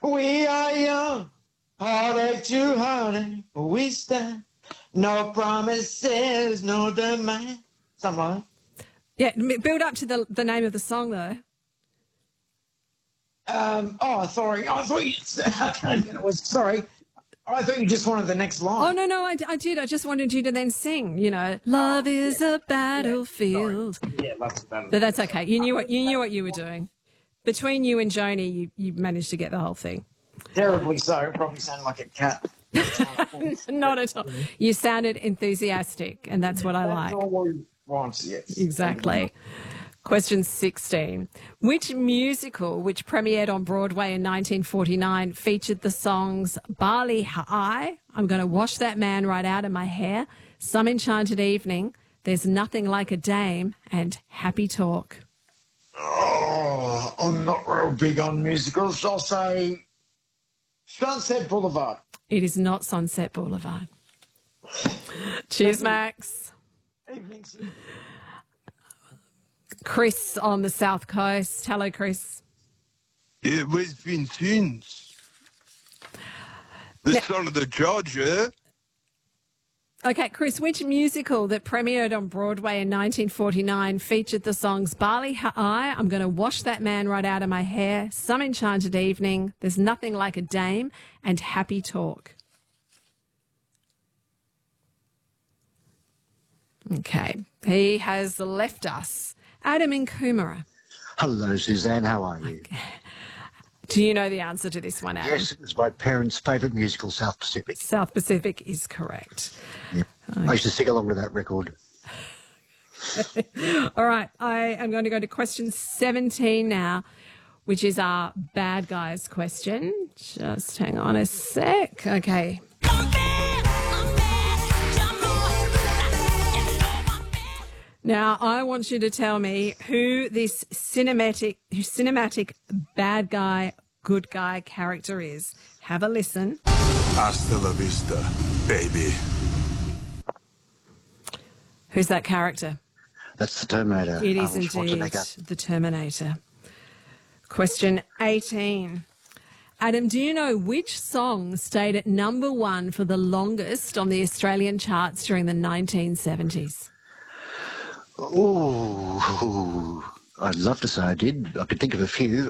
We are young, heartache to heartache, we stand. No promises, no demand. Something like that. Yeah, build up to the name of the song, though. Sorry. I thought you. It was sorry. I thought you just wanted the next line. Oh, no, I did. I just wanted you to then sing, love is a battlefield. Yeah, that's better. But that's okay. You knew what you were doing. Between you and Joni, you managed to get the whole thing. Terribly so. It probably sounded like a cat. Not at all. You sounded enthusiastic, and that's what I like. That's all we want, yes. Exactly. Question 16. Which musical, which premiered on Broadway in 1949, featured the songs Bali Ha'ai, I'm going to wash that man right out of my hair, Some Enchanted Evening, There's Nothing Like a Dame, and Happy Talk? Oh, I'm not real big on musicals. I'll say Sunset Boulevard. It is not Sunset Boulevard. Cheers, Max. Evening. Chris on the South Coast. Hello, Chris. Yeah, where's Vincennes? The son of the judge, yeah? Okay, Chris, which musical that premiered on Broadway in 1949 featured the songs Bali Ha'ai, I'm going to wash that man right out of my hair, Some Enchanted Evening, There's Nothing Like a Dame, and Happy Talk? Okay, he has left us. Adam in Coomera. Hello, Suzanne. How are you? Do you know the answer to this one, Adam? Yes, it was my parents' favourite musical, South Pacific. South Pacific is correct. Yep. I used to sing along with that record. All right, I am going to go to question 17 now, which is our bad guys question. Just hang on a sec. Okay. Now, I want you to tell me who this cinematic bad guy, good guy character is. Have a listen. Hasta la vista, baby. Who's that character? That's the Terminator. It is Arnold indeed Schwarzenegger. the Terminator. Question 18. Adam, do you know which song stayed at number one for the longest on the Australian charts during the 1970s? Oh, I'd love to say I did. I could think of a few.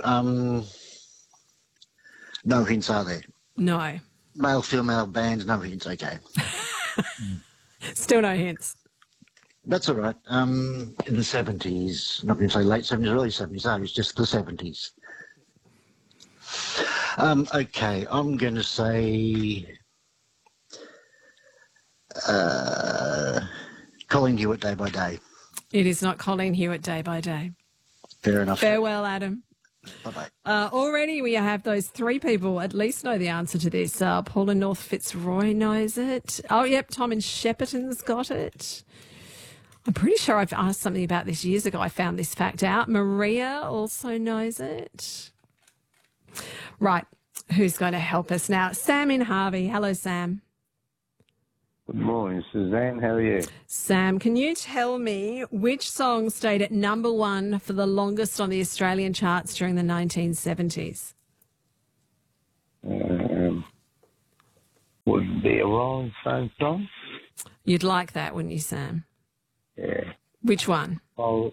No hints, are there? No. Male, female bands, no hints, okay. Still no hints. That's all right. In the 70s, not going to say late 70s, early 70s, no, it's just the 70s. Okay, I'm going to say Colin Hewitt, Day by Day. It is not Colleen Hewitt, Day by Day. Fair enough. Farewell, Adam. Bye-bye. Already we have those three people at least know the answer to this. Paul in North Fitzroy knows it. Oh, yep, Tom in Shepparton's got it. I'm pretty sure I've asked something about this years ago. I found this fact out. Maria also knows it. Right, who's going to help us now? Sam in Harvey. Hello, Sam. Good morning, Suzanne. How are you? Sam, can you tell me which song stayed at number one for the longest on the Australian charts during the 1970s? Would be a Rolling Stone song? You'd like that, wouldn't you, Sam? Yeah. Which one? Oh,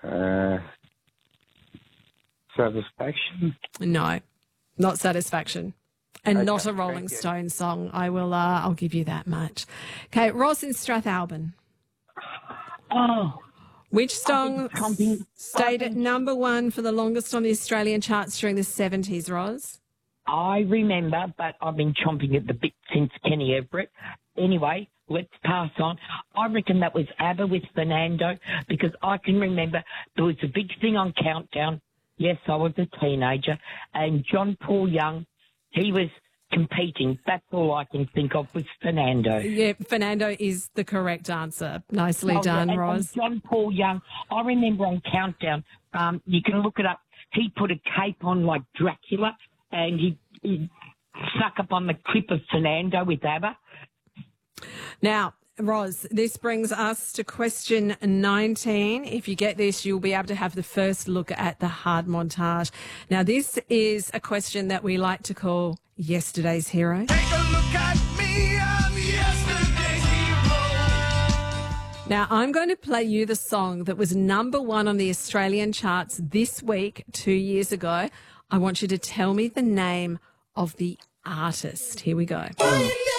Satisfaction? No, not Satisfaction. And Okay, not a Rolling thank you. Stone song. I'll give you that much. Okay, Ross in Strathalbyn. Oh, Which song stayed at number one for the longest on the Australian charts during the 70s, Roz? I remember, but I've been chomping at the bit since Kenny Everett. Anyway, let's pass on. I reckon that was ABBA with Fernando, because I can remember there was a big thing on Countdown. Yes, I was a teenager. And John Paul Young, he was competing. That's all I can think of was Fernando. Yeah, Fernando is the correct answer. Nicely done, and Roz. John Paul Young, I remember on Countdown, you can look it up, he put a cape on like Dracula and he stuck up on the clip of Fernando with ABBA. Now, Roz, this brings us to question 19. If you get this, you'll be able to have the first look at the hard montage. Now, this is a question that we like to call Yesterday's Hero. Take a look at me, I'm yesterday's hero. Now, I'm going to play you the song that was number 1 on the Australian charts this week, 2 years ago. I want you to tell me the name of the artist. Here we go.